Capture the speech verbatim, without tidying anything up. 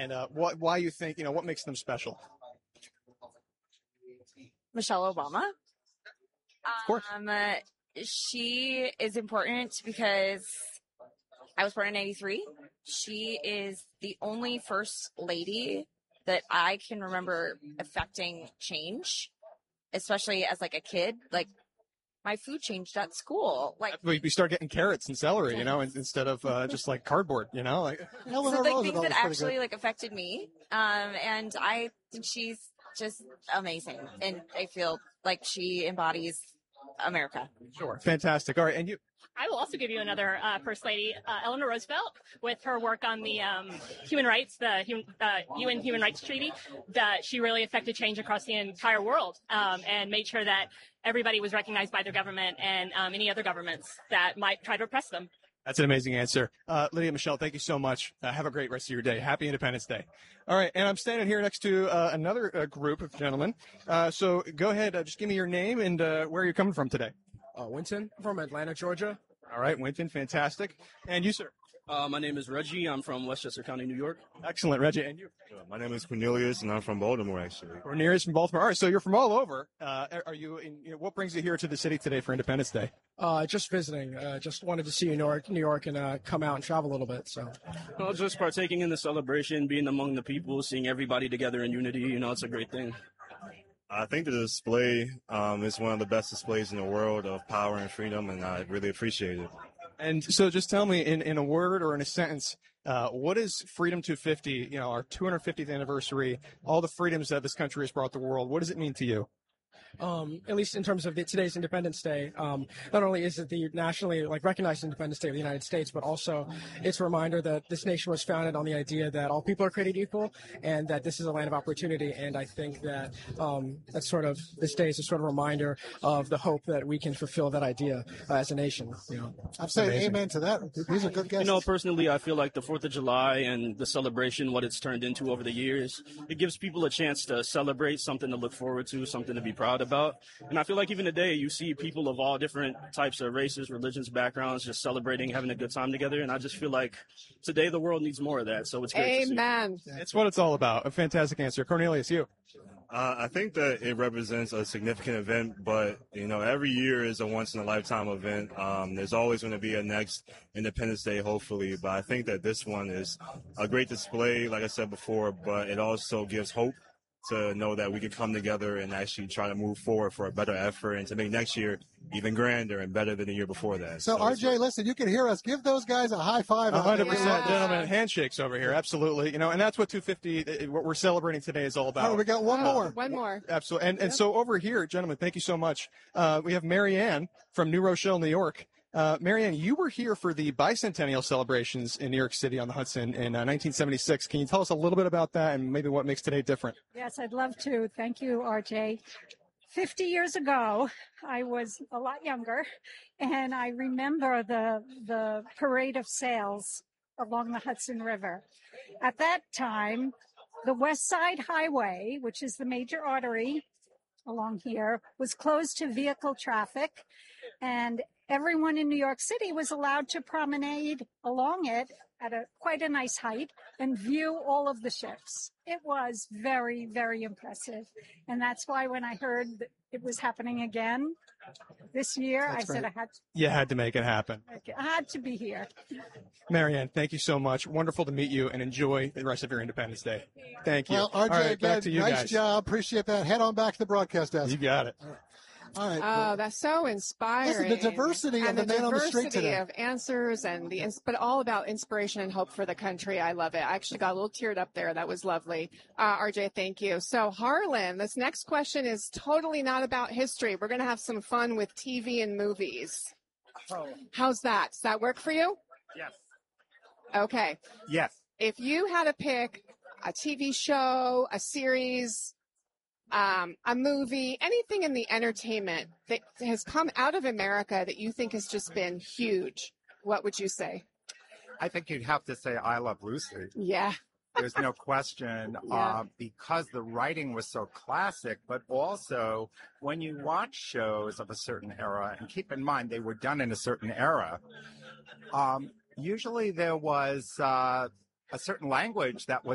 and uh, what, why you think, you know, what makes them special? Michelle Obama. Of course. Um, uh, she is important because I was born in eighty-three. She is the only first lady that I can remember affecting change, especially as like a kid. Like my food changed at school. Like we, we start getting carrots and celery, you know, instead of uh, just like cardboard, you know, like so like things that actually like affected me. Um, and I think she's just amazing, and I feel like she embodies America. Sure. Fantastic. All right. And you? I will also give you another uh, First Lady, uh, Eleanor Roosevelt, with her work on the um, human rights, the hum, uh, U N Human Rights Treaty. That she really affected change across the entire world um, and made sure that everybody was recognized by their government and um, any other governments that might try to oppress them. That's an amazing answer. Uh, Lydia, Michelle, thank you so much. Uh, have a great rest of your day. Happy Independence Day. All right. And I'm standing here next to uh, another uh, group of gentlemen. Uh, so go ahead. Uh, just give me your name and uh, where you're coming from today. Uh, Winton from Atlanta, Georgia. All right, Winton, fantastic. And you, sir? Uh, my name is Reggie. I'm from Westchester County, New York. Excellent, Reggie. And you? Uh, my name is Cornelius, and I'm from Baltimore, actually. Cornelius from Baltimore. All right, so you're from all over. Uh, are you? In, you know, what brings you here to the city today for Independence Day? Uh, just visiting. Uh, just wanted to see New York, New York, and uh, come out and travel a little bit. So, well, just partaking in the celebration, being among the people, seeing everybody together in unity. You know, it's a great thing. I think the display um, is one of the best displays in the world of power and freedom, and I really appreciate it. And so just tell me in, in a word or in a sentence, uh, what is Freedom two fifty, you know, our two hundred fiftieth anniversary, all the freedoms that this country has brought the world, what does it mean to you? Um, at least in terms of the, today's Independence Day, um, not only is it the nationally like recognized Independence Day of the United States, but also it's a reminder that this nation was founded on the idea that all people are created equal and that this is a land of opportunity. And I think that um, that's sort of this day is a sort of reminder of the hope that we can fulfill that idea uh, as a nation. You know, I'm saying Amazing. Amen to that. These are good guesses. You know, personally, I feel like the Fourth of July and the celebration, what it's turned into over the years, it gives people a chance to celebrate, something to look forward to, something to be proud about. And I feel like even today you see people of all different types of races, religions, backgrounds just celebrating, having a good time together. And I just feel like today the world needs more of that. So it's great Amen. to see. It's what it's all about. A fantastic answer. Cornelius, you? Uh, I think that it represents a significant event, but, you know, every year is a once-in-a-lifetime event. Um, there's always going to be a next Independence Day, hopefully, but I think that this one is a great display, like I said before, but it also gives hope to know that we can come together and actually try to move forward for a better effort and to make next year even grander and better than the year before that. So, so R J, listen, you can hear us. Give those guys a high five. one hundred percent, gentlemen. Handshakes over here. Absolutely. You know, and that's what two fifty, what we're celebrating today is all about. Oh, we got one more. Uh, one more. Absolutely. And, and so over here, gentlemen, thank you so much. Uh, we have Mary Ann from New Rochelle, New York. Uh, Marianne, you were here for the bicentennial celebrations in New York City on the Hudson in uh, nineteen seventy-six. Can you tell us a little bit about that and maybe what makes today different? Yes, I'd love to. Thank you, R J. fifty years ago, I was a lot younger, and I remember the the parade of sails along the Hudson River. At that time, the West Side Highway, which is the major artery along here, was closed to vehicle traffic, and everyone in New York City was allowed to promenade along it at a quite a nice height and view all of the ships. It was very, very impressive. And that's why when I heard that it was happening again this year, that's I great. said I had to. You had to make it happen. I had to be here. Marianne, thank you so much. Wonderful to meet you and enjoy the rest of your Independence Day. Thank you. Well, R J, all right, again, back to you nice guys. job. Appreciate that. Head on back to the broadcast desk. You got it. All right. All right. Oh, that's so inspiring. Listen, the diversity and of the, the man on the street diversity today. of answers and the, but all about inspiration and hope for the country. I love it. I actually got a little teared up there. That was lovely. Uh, R J, thank you. So Harlan, this next question is totally not about history. We're going to have some fun with T V and movies. Oh. How's that? Does that work for you? Yes. Okay. Yes. If you had to pick a T V show, a series, Um, a movie, anything in the entertainment that has come out of America that you think has just been huge, what would you say? I think you'd have to say I Love Lucy. Yeah. There's no question, Yeah. uh, because the writing was so classic, but also when you watch shows of a certain era, and keep in mind they were done in a certain era, um, usually there was uh, a certain language that was